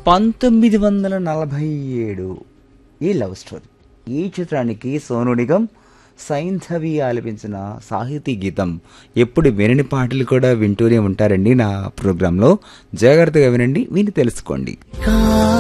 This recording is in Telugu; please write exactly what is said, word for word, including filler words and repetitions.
పంతొమ్మిది వందల నలభై ఏడు ఈ లవ్ స్టోరీ. ఈ చిత్రానికి సోను నిగమ్, సైంధవి ఆలపించిన సాహితీ గీతం. ఎప్పుడు వినని పాటలు కూడా వింటూనే ఉంటారండి నా ప్రోగ్రాంలో. జాగ్రత్తగా వినండి, విని తెలుసుకోండి.